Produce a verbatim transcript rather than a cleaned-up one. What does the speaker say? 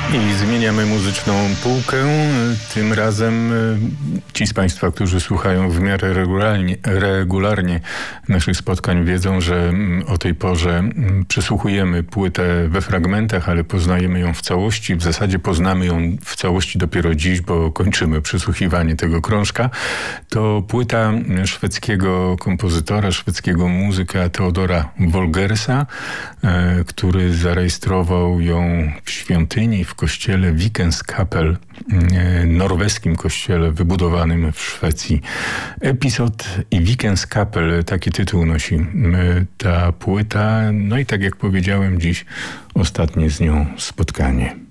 I zmieniamy muzyczną półkę. Tym razem ci z Państwa, którzy słuchają w miarę regularnie, regularnie naszych spotkań, wiedzą, że o tej porze przesłuchujemy płytę we fragmentach, ale poznajemy ją w całości. W zasadzie poznamy ją w całości dopiero dziś, bo kończymy przesłuchiwanie tego krążka. To płyta szwedzkiego kompozytora, szwedzkiego muzyka Theodora Wolgersa, który zarejestrował ją w świątyni, w kościele Vikenskapel, norweskim kościele wybudowanym w Szwecji. Epizod i Vikenskapel, taki tytuł nosi ta płyta. No i tak jak powiedziałem, dziś ostatnie z nią spotkanie.